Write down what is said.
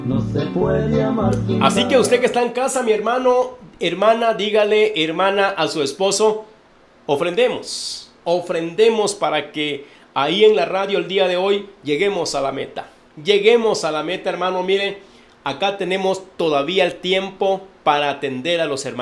No se puede amar sin Así que dar. usted que está en casa, mi hermano, hermana, dígale, hermana, a su esposo, ofrendemos para que ahí en la radio el día de hoy lleguemos a la meta. Lleguemos a la meta, hermano. Miren, acá tenemos todavía el tiempo para atender a los hermanos.